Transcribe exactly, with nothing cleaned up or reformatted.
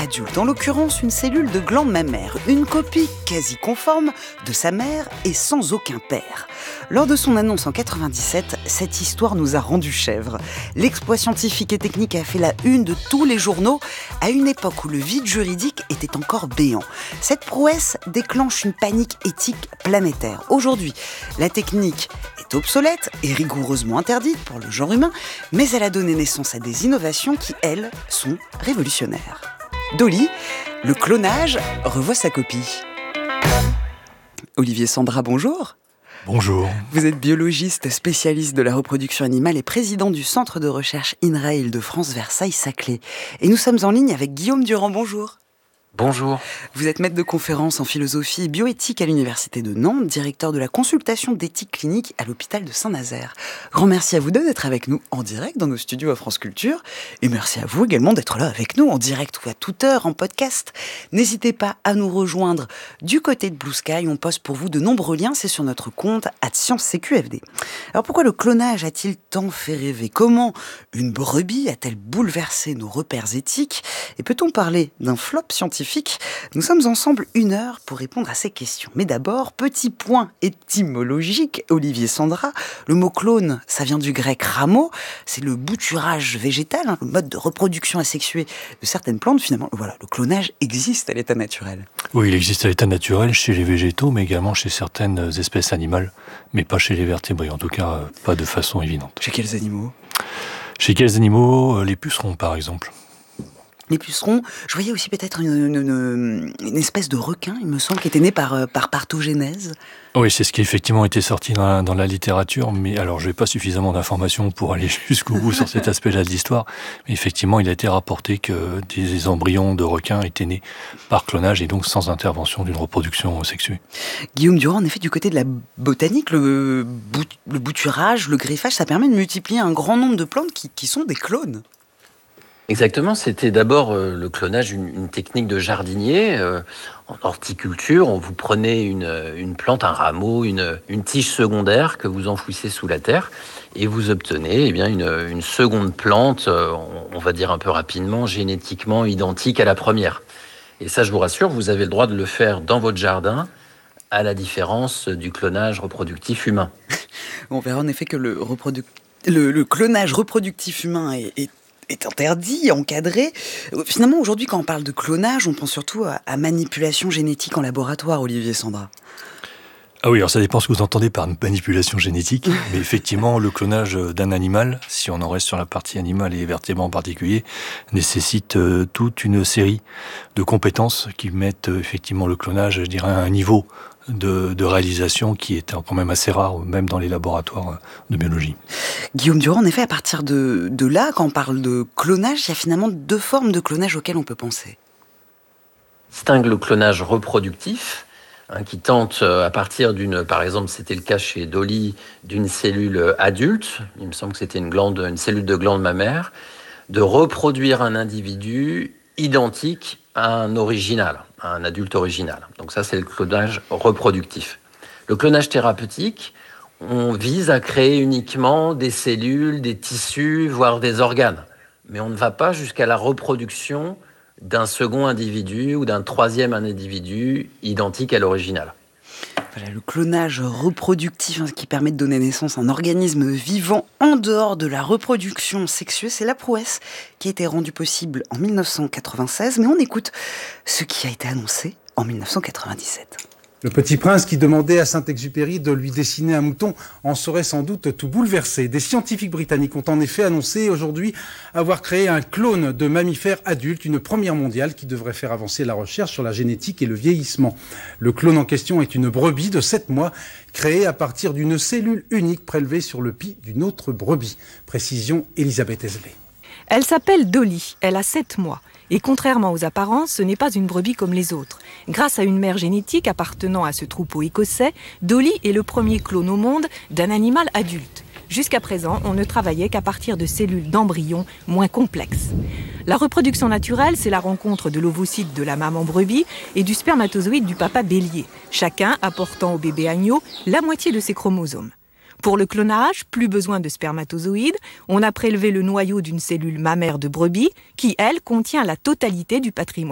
adulte, en l'occurrence une cellule de glande mammaire, une copie quasi conforme de sa mère et sans aucun père. Lors de son annonce en quatre-vingt-dix-sept, cette histoire nous a rendu chèvres. L'exploit scientifique et technique a fait la une de tous les journaux à une époque où le vide juridique était encore béant. Cette prouesse déclenche une panique éthique planétaire. Aujourd'hui, la technique est obsolète et rigoureusement interdite pour le genre humain, mais elle a donné naissance à des innovations qui, elles, sont révolutionnaires. Dolly, le clonage revoit sa copie. Olivier Sandra, bonjour. Bonjour. Vous êtes biologiste, spécialiste de la reproduction animale et président du centre de recherche INRAE Île-de-France Versailles-Saclay. Et nous sommes en ligne avec Guillaume Durand, bonjour. Bonjour. Vous êtes maître de conférence en philosophie et bioéthique à l'Université de Nantes, directeur de la consultation d'éthique clinique à l'hôpital de Saint-Nazaire. Grand merci à vous deux d'être avec nous en direct dans nos studios à France Culture. Et merci à vous également d'être là avec nous en direct ou à toute heure en podcast. N'hésitez pas à nous rejoindre du côté de Blue Sky. On poste pour vous de nombreux liens. C'est sur notre compte arobase sciences C Q F D. Alors pourquoi le clonage a-t-il tant fait rêver ? Comment une brebis a-t-elle bouleversé nos repères éthiques ? Et peut-on parler d'un flop scientifique ? Nous sommes ensemble une heure pour répondre à ces questions. Mais d'abord, petit point étymologique, Olivier Sandra. Le mot clone, ça vient du grec ramo, c'est le bouturage végétal, hein, le mode de reproduction asexuée de certaines plantes. Finalement, voilà, le clonage existe à l'état naturel. Oui, il existe à l'état naturel chez les végétaux, mais également chez certaines espèces animales, mais pas chez les vertébrés, en tout cas pas de façon évidente. Chez quels animaux ? Chez quels animaux ? Les pucerons, par exemple. Les pucerons, je voyais aussi peut-être une, une, une, une espèce de requin, il me semble, qui était né par, par parthogénèse. Oui, c'est ce qui effectivement été sorti dans la, dans la littérature, mais alors je n'ai pas suffisamment d'informations pour aller jusqu'au bout sur cet aspect-là de l'histoire, mais effectivement il a été rapporté que des embryons de requins étaient nés par clonage et donc sans intervention d'une reproduction sexuée. Guillaume Durand, en effet, du côté de la botanique, le, bout, le bouturage, le greffage, ça permet de multiplier un grand nombre de plantes qui, qui sont des clones. Exactement, c'était d'abord euh, le clonage, une, une technique de jardinier. Euh, en horticulture, on vous prenez une, une plante, un rameau, une, une tige secondaire que vous enfouissez sous la terre et vous obtenez eh bien, une, une seconde plante, euh, on, on va dire un peu rapidement, génétiquement identique à la première. Et ça, je vous rassure, vous avez le droit de le faire dans votre jardin, à la différence du clonage reproductif humain. On verra en effet que le, reproduc... le, le clonage reproductif humain est, est est interdit, encadré. Finalement, aujourd'hui, quand on parle de clonage, on pense surtout à, à manipulation génétique en laboratoire, Olivier Sandra. Ah oui, alors ça dépend ce que vous entendez par manipulation génétique, mais effectivement, le clonage d'un animal, si on en reste sur la partie animale et vertébrés en particulier, nécessite euh, toute une série de compétences qui mettent euh, effectivement le clonage, je dirais, à un niveau De, de réalisation qui est quand même assez rare, même dans les laboratoires de biologie. Guillaume Durand, en effet, à partir de, de là, quand on parle de clonage, il y a finalement deux formes de clonage auxquelles on peut penser. Distingue le clonage reproductif, hein, qui tente à partir d'une, par exemple, c'était le cas chez Dolly, d'une cellule adulte, il me semble que c'était une glande, une cellule de glande mammaire, de reproduire un individu identique à un original, à un adulte original. Donc ça, c'est le clonage reproductif. Le clonage thérapeutique, on vise à créer uniquement des cellules, des tissus, voire des organes. Mais on ne va pas jusqu'à la reproduction d'un second individu ou d'un troisième individu identique à l'original. Voilà, le clonage reproductif, hein, qui permet de donner naissance à un organisme vivant en dehors de la reproduction sexuée, c'est la prouesse qui a été rendue possible en dix-neuf cent quatre-vingt-seize, mais on écoute ce qui a été annoncé en dix-neuf cent quatre-vingt-dix-sept. Le Petit Prince qui demandait à Saint-Exupéry de lui dessiner un mouton en serait sans doute tout bouleversé. Des scientifiques britanniques ont en effet annoncé aujourd'hui avoir créé un clone de mammifère adulte, une première mondiale qui devrait faire avancer la recherche sur la génétique et le vieillissement. Le clone en question est une brebis de sept mois créée à partir d'une cellule unique prélevée sur le pis d'une autre brebis. Précision Elisabeth Esblé. Elle s'appelle Dolly, elle a sept mois. Et contrairement aux apparences, ce n'est pas une brebis comme les autres. Grâce à une mère génétique appartenant à ce troupeau écossais, Dolly est le premier clone au monde d'un animal adulte. Jusqu'à présent, on ne travaillait qu'à partir de cellules d'embryons moins complexes. La reproduction naturelle, c'est la rencontre de l'ovocyte de la maman brebis et du spermatozoïde du papa bélier, chacun apportant au bébé agneau la moitié de ses chromosomes. Pour le clonage, plus besoin de spermatozoïdes, on a prélevé le noyau d'une cellule mammaire de brebis qui, elle, contient la totalité du patrimoine